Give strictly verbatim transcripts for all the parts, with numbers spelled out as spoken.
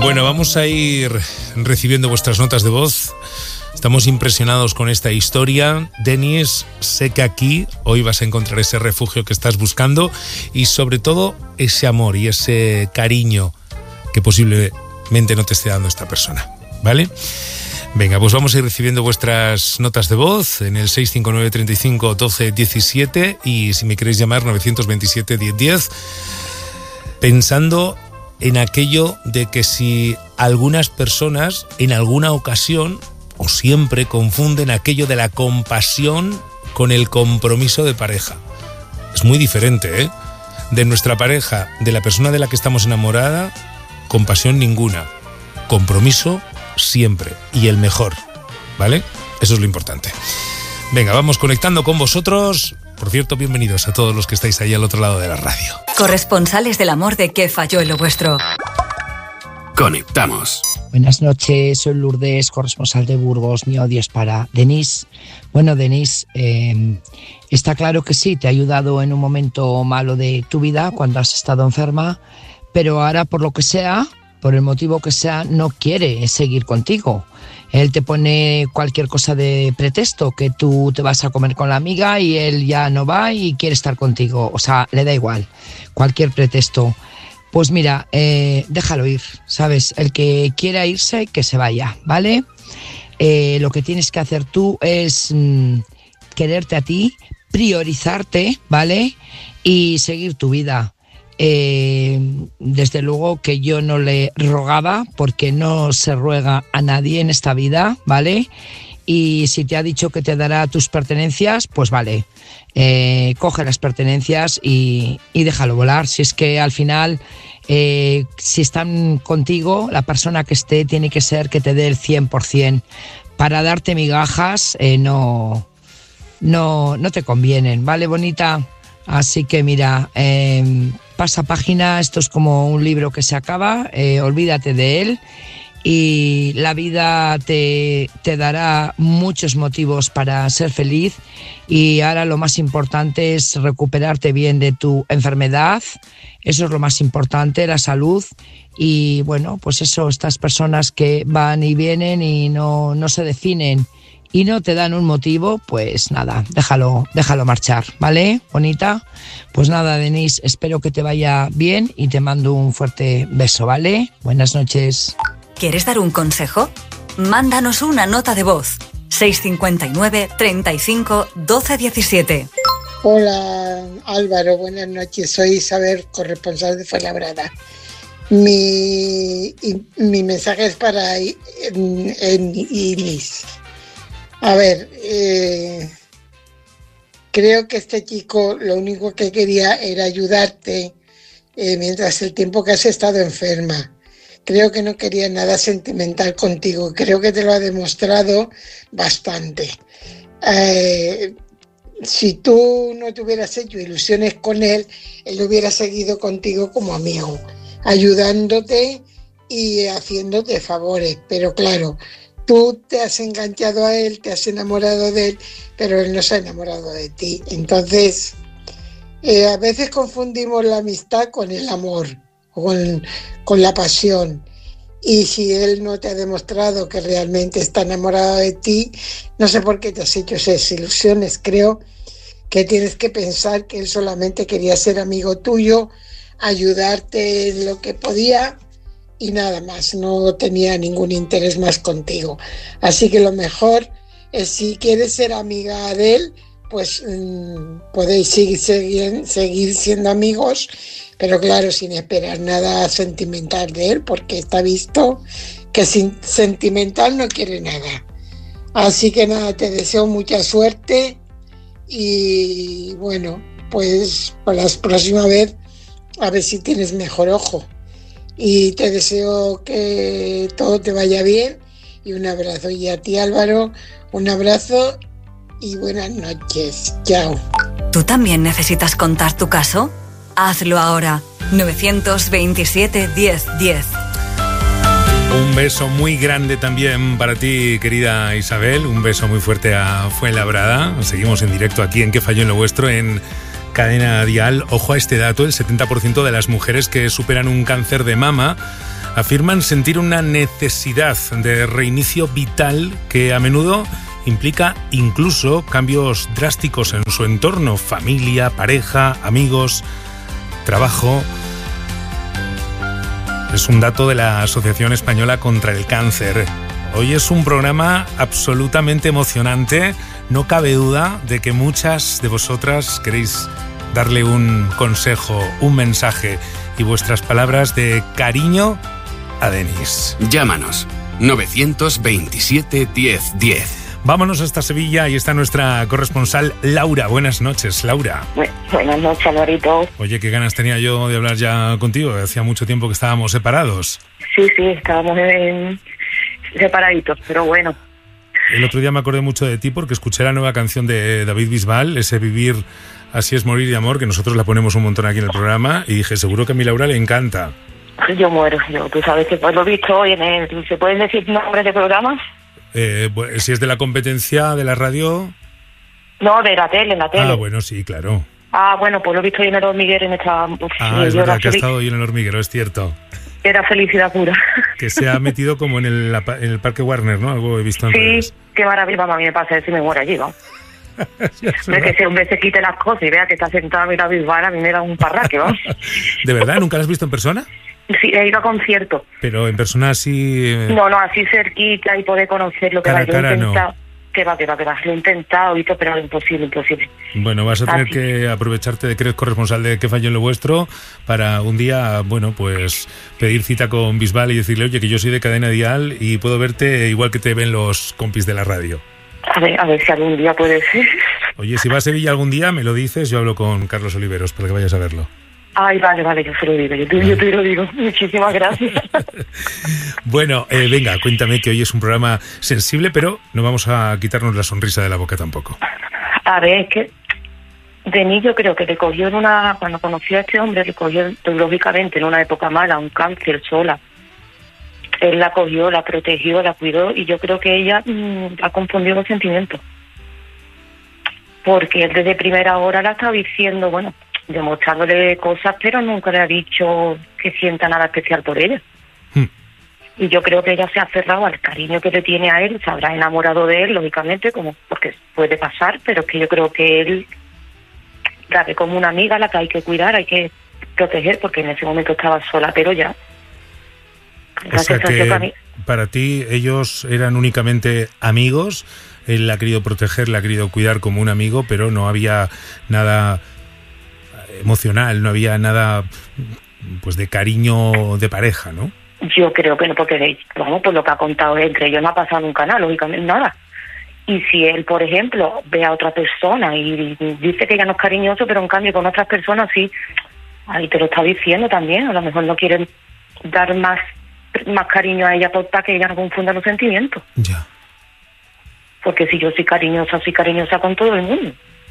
Bueno, vamos a ir recibiendo vuestras notas de voz. Estamos impresionados con esta historia. Denis, sé que aquí hoy vas a encontrar ese refugio que estás buscando y sobre todo ese amor y ese cariño que posiblemente no te esté dando esta persona, ¿vale? Venga, pues vamos a ir recibiendo vuestras notas de voz en el seis cinco nueve, treinta y cinco, doce, diecisiete y si me queréis llamar nueve dos siete, diez, diez, pensando en aquello de que si algunas personas en alguna ocasión o siempre confunden aquello de la compasión con el compromiso de pareja. Es muy diferente, ¿eh? De nuestra pareja, de la persona de la que estamos enamorada, compasión ninguna, compromiso siempre y el mejor, ¿vale? Eso es lo importante. Venga, vamos conectando con vosotros. Por cierto, bienvenidos a todos los que estáis ahí al otro lado de la radio. Corresponsales del amor de ¿Qué falló en lo vuestro? Conectamos. Buenas noches, soy Lourdes, corresponsal de Burgos. Mi odio es para Denis. Bueno, Denis, eh, está claro que sí, te ha ayudado en un momento malo de tu vida cuando has estado enferma, pero ahora por lo que sea, por el motivo que sea, no quiere seguir contigo. Él te pone cualquier cosa de pretexto, que tú te vas a comer con la amiga y él ya no va y quiere estar contigo. O sea, le da igual, cualquier pretexto. Pues mira, eh, déjalo ir, ¿sabes? El que quiera irse, que se vaya, ¿vale? Eh, lo que tienes que hacer tú es mmm, quererte a ti, priorizarte, ¿vale? Y seguir tu vida. Eh, desde luego que yo no le rogaba, porque no se ruega a nadie en esta vida, ¿vale? Y si te ha dicho que te dará tus pertenencias, pues vale, eh, coge las pertenencias y, y déjalo volar. Si es que al final, eh, si están contigo, la persona que esté tiene que ser que te dé el cien por ciento. Para darte migajas eh, no, no, no te convienen, ¿vale, bonita? Así que mira, eh, pasa página, esto es como un libro que se acaba, eh, olvídate de él y la vida te, te dará muchos motivos para ser feliz y ahora lo más importante es recuperarte bien de tu enfermedad, eso es lo más importante, la salud y bueno, pues eso, estas personas que van y vienen y no, no se definen y no te dan un motivo, pues nada, déjalo, déjalo marchar, ¿vale, bonita? Pues nada, Denis, espero que te vaya bien y te mando un fuerte beso, ¿vale? Buenas noches. ¿Quieres dar un consejo? Mándanos una nota de voz. seis cinco nueve, treinta y cinco, doce, diecisiete. Hola, Álvaro, buenas noches. Soy Isabel, corresponsal de Fuenlabrada. Mi, mi mensaje es para Iris. A ver, eh, creo que este chico lo único que quería era ayudarte eh, mientras el tiempo que has estado enferma. Creo que no quería nada sentimental contigo. Creo que te lo ha demostrado bastante. Eh, si tú no te hubieras hecho ilusiones con él, él hubiera seguido contigo como amigo, ayudándote y haciéndote favores. Pero claro, tú te has enganchado a él, te has enamorado de él, pero él no se ha enamorado de ti. Entonces, eh, a veces confundimos la amistad con el amor, con, con la pasión. Y si él no te ha demostrado que realmente está enamorado de ti, no sé por qué te has hecho esas ilusiones. Creo que tienes que pensar que él solamente quería ser amigo tuyo, ayudarte en lo que podía, y nada más, no tenía ningún interés más contigo. Así que lo mejor es, si quieres ser amiga de él, pues mmm, podéis seguir, seguir, seguir siendo amigos, pero claro, sin esperar nada sentimental de él, porque está visto que sin sentimental no quiere nada. Así que nada, te deseo mucha suerte y bueno, pues para la próxima vez a ver si tienes mejor ojo. Y te deseo que todo te vaya bien y un abrazo. Y a ti, Álvaro, un abrazo y buenas noches. Chao. ¿Tú también necesitas contar tu caso? Hazlo ahora. nueve dos siete, diez, diez. Un beso muy grande también para ti, querida Isabel. Un beso muy fuerte a Fuenlabrada. Seguimos en directo aquí en ¿Qué falló en lo vuestro? En Cadena Dial. Ojo a este dato, el setenta por ciento de las mujeres que superan un cáncer de mama afirman sentir una necesidad de reinicio vital que a menudo implica incluso cambios drásticos en su entorno, familia, pareja, amigos, trabajo. Es un dato de la Asociación Española contra el Cáncer. Hoy es un programa absolutamente emocionante. No cabe duda de que muchas de vosotras queréis darle un consejo, un mensaje y vuestras palabras de cariño a Denis. Llámanos novecientos veintisiete diez diez. Vámonos hasta Sevilla y está nuestra corresponsal Laura. Buenas noches, Laura. Buenas noches, Alvarito. Oye, qué ganas tenía yo de hablar ya contigo. Hacía mucho tiempo que estábamos separados. Sí, sí, estábamos en... separaditos, pero bueno. El otro día me acordé mucho de ti porque escuché la nueva canción de David Bisbal, ese Vivir así es morir de amor, que nosotros la ponemos un montón aquí en el programa, y dije, seguro que a mi Laura le encanta. Yo muero, yo, tú sabes que pues lo he visto hoy en el... ¿Se pueden decir nombres de programas? Eh, si es de la competencia de la radio... No, de la tele, en la tele. Ah, bueno, sí, claro. Ah, bueno, pues lo he visto hoy en el hormiguero en esta... Uf, ah, es verdad que ha estado hoy en el hormiguero, es cierto. Era felicidad pura. Que se ha metido como en el, en el Parque Warner, ¿no? Algo he visto en Sí, redes. Qué maravilla, mamá, a mí me pasa eso y me muero allí, ¿no? No es que ese hombre se quite las cosas y vea que está sentado a mirar Bisbal, a mí me da un parraque, ¿no? ¿De verdad? ¿Nunca lo has visto en persona? Sí, he ido a conciertos. Pero en persona así... Eh... No, no, así cerquita y poder conocerlo. Que cara va, a cara, no. no. Que va, que va, que va. Lo he intentado, y todo, pero imposible, imposible. Bueno, vas a tener así. que aprovecharte de que eres corresponsal de Qué Falló en lo Vuestro para un día, bueno, pues pedir cita con Bisbal y decirle, oye, que yo soy de Cadena Dial y puedo verte igual que te ven los compis de la radio. A ver, a ver si algún día puede ser. Oye, si vas a Sevilla algún día, me lo dices, yo hablo con Carlos Oliveros para que vayas a verlo. Ay, vale, vale, yo se lo digo, yo te, yo te lo digo. Muchísimas gracias. Bueno, eh, venga, cuéntame, que hoy es un programa sensible, pero no vamos a quitarnos la sonrisa de la boca tampoco. A ver, es que Denis yo creo que le cogió en una... Cuando conoció a este hombre, le cogió, lógicamente, en una época mala, un cáncer sola. Él la cogió, la protegió, la cuidó, y yo creo que ella mmm, ha confundido los sentimientos. Porque él desde primera hora la estaba diciendo, bueno... demostrándole cosas, pero nunca le ha dicho que sienta nada especial por ella. Hmm. Y yo creo que ella se ha aferrado al cariño que le tiene a él, se habrá enamorado de él, lógicamente, como porque puede pasar, pero es que yo creo que él la ve como una amiga a la que hay que cuidar, hay que proteger, porque en ese momento estaba sola, pero ya. O sea que para, mí... para ti ellos eran únicamente amigos, él la ha querido proteger, la ha querido cuidar como un amigo, pero no había nada... emocional, no había nada pues de cariño de pareja, ¿no? Yo creo que no, porque vamos, por lo que ha contado entre ellos no ha pasado nunca nada, lógicamente nada. Y si él, por ejemplo, ve a otra persona y dice que ella no es cariñoso, pero en cambio con otras personas sí, ahí te lo está diciendo también, a lo mejor no quieren dar más más cariño a ella para que ella no confunda los sentimientos. Ya. Porque si yo soy cariñosa, soy cariñosa con todo el mundo.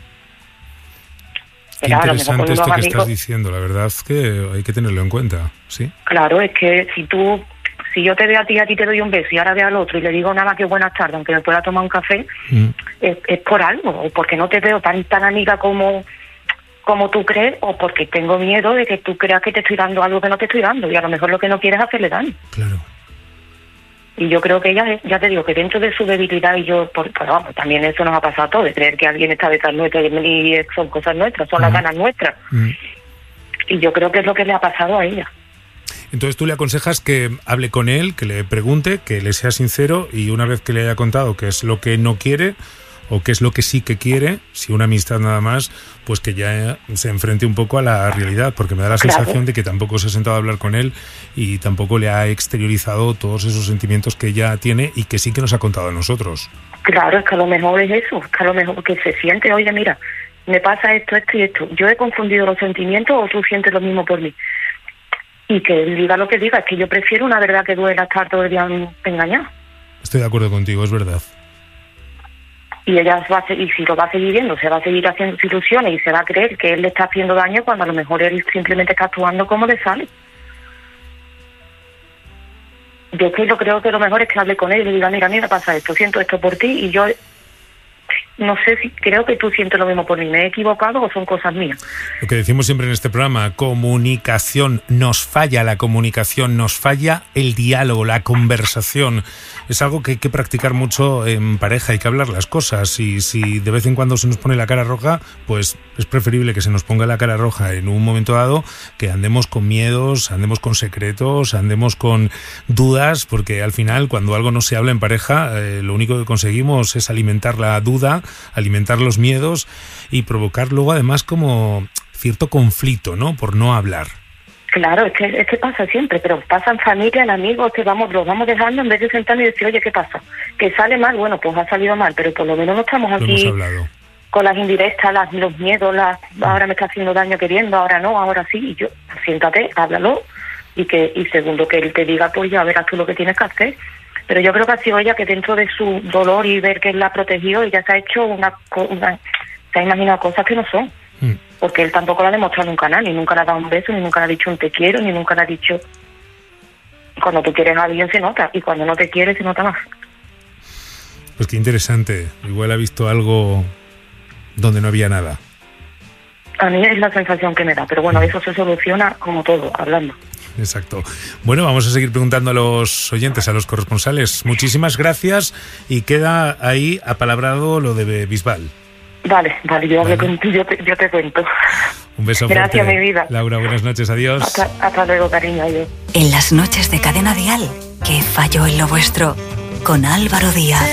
Qué interesante esto que amigos, estás diciendo, la verdad es que hay que tenerlo en cuenta, ¿sí? Claro, es que si tú, si yo te veo a ti, a ti te doy un beso y ahora veo al otro y le digo nada que buenas tardes, aunque me pueda tomar un café, mm. es, es por algo, o porque no te veo tan tan amiga como, como tú crees, o porque tengo miedo de que tú creas que te estoy dando algo que no te estoy dando, y a lo mejor lo que no quieres es hacerle daño. Claro. Y yo creo que ella, ya te digo, que dentro de su debilidad, y yo, por, pero vamos, también eso nos ha pasado a todos, de creer que alguien está detrás nuestra y son cosas nuestras, son uh-huh. las ganas nuestras. Uh-huh. Y yo creo que es lo que le ha pasado a ella. Entonces tú le aconsejas que hable con él, que le pregunte, que le sea sincero, y una vez que le haya contado qué es lo que no quiere o qué es lo que sí que quiere, si una amistad nada más, pues que ya se enfrente un poco a la realidad, porque me da la sensación claro. de que tampoco se ha sentado a hablar con él y tampoco le ha exteriorizado todos esos sentimientos que ella tiene y que sí que nos ha contado a nosotros. Claro, es que a lo mejor es eso, es que a lo mejor que se siente, oye, mira, me pasa esto, esto y esto, yo he confundido los sentimientos o tú sientes lo mismo por mí. Y que él diga lo que diga, es que yo prefiero una verdad que duela estar todo el día engañado. Estoy de acuerdo contigo, es verdad. Y ella va a seguir, y si lo va a seguir viendo, se va a seguir haciendo ilusiones y se va a creer que él le está haciendo daño cuando a lo mejor él simplemente está actuando como le sale. Yo que lo creo que lo mejor es que hable con él y le diga, mira, mira, pasa esto, siento esto por ti y yo no sé si creo que tú sientes lo mismo por mí. ¿Me he equivocado o son cosas mías? Lo que decimos siempre en este programa, comunicación, nos falla la comunicación, nos falla el diálogo, la conversación. Es algo que hay que practicar mucho en pareja, hay que hablar las cosas, y si de vez en cuando se nos pone la cara roja, pues es preferible que se nos ponga la cara roja en un momento dado, que andemos con miedos, andemos con secretos, andemos con dudas, porque al final cuando algo no se habla en pareja, eh, lo único que conseguimos es alimentar la duda, alimentar los miedos y provocar luego además como cierto conflicto, ¿no? Por no hablar. Claro, es que, es que pasa siempre, pero pasa en familia, en amigos, que vamos, los vamos dejando en vez de sentarnos y decir, oye, ¿qué pasa? Que sale mal, bueno, pues ha salido mal, pero por lo menos no estamos Lo aquí hemos hablado. Con las indirectas, las, los miedos, las, ahora me está haciendo daño queriendo, ahora no, ahora sí, y yo, siéntate, háblalo, y que y segundo, que él te diga, pues ya verás tú lo que tienes que hacer. Pero yo creo que ha sido ella que dentro de su dolor y ver que él la ha protegido, ella se ha hecho una, una se ha imaginado cosas que no son. Mm. Porque él tampoco la ha demostrado nunca nada, ni nunca le ha dado un beso, ni nunca le ha dicho un te quiero, ni nunca le ha dicho... Cuando tú quieres a alguien se nota, y cuando no te quieres se nota más. Pues qué interesante. Igual ha visto algo donde no había nada. A mí es la sensación que me da, pero bueno, eso se soluciona como todo, hablando. Exacto. Bueno, vamos a seguir preguntando a los oyentes, a los corresponsales. Muchísimas gracias, y queda ahí apalabrado lo de Bisbal. Vale, vale, yo hablé contigo, yo te, yo te cuento. Un beso Gracias, fuerte. mi vida. Laura, buenas noches, adiós. Hasta, hasta luego, cariño, adiós. En las noches de Cadena Dial, ¿qué falló en lo vuestro? Con Álvaro Díaz.